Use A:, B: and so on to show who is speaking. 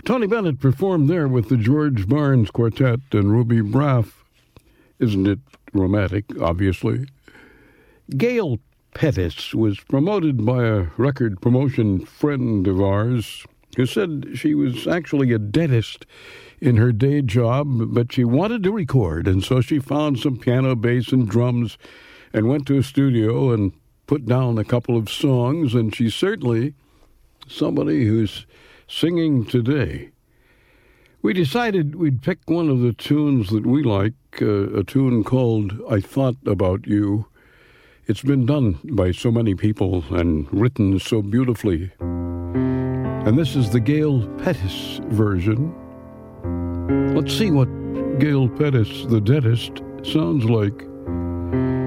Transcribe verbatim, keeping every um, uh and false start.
A: Tony Bennett performed there with the George Barnes Quartet and Ruby Braff. Isn't it romantic, obviously? Gail Pettis was promoted by a record promotion friend of ours who said she was actually a dentist in her day job, but she wanted to record, and so she found some piano, bass, and drums and went to a studio and put down a couple of songs, and she's certainly somebody who's singing today. We decided we'd pick one of the tunes that we like, uh, a tune called I Thought About You. It's been done by so many people and written so beautifully. And this is the Gail Pettis version. Let's see what Gail Pettis, the dentist, sounds like.